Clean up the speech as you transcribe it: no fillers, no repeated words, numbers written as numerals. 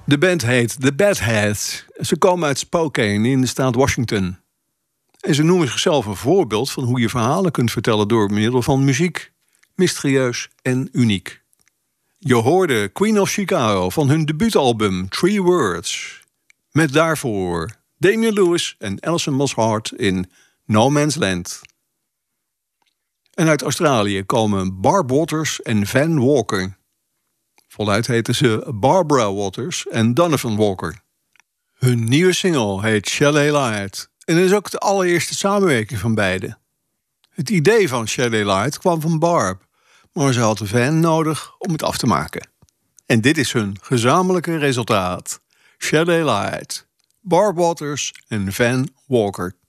De band heet The Bad Heads. Ze komen uit Spokane in de staat Washington. En ze noemen zichzelf een voorbeeld van hoe je verhalen kunt vertellen door middel van muziek. Mysterieus en uniek. Je hoorde Queen of Chicago van hun debuutalbum Three Words. Met daarvoor Damian Lewis en Alison Moss Hart in No Man's Land. En uit Australië komen Barb Waters en Van Walker. Voluit heten ze Barbara Waters en Donovan Walker. Hun nieuwe single heet Chalet Light en is ook de allereerste samenwerking van beiden. Het idee van Chalet Light kwam van Barb, maar ze had Van nodig om het af te maken. En dit is hun gezamenlijke resultaat. Chalet Light, Barb Waters en Van Walker.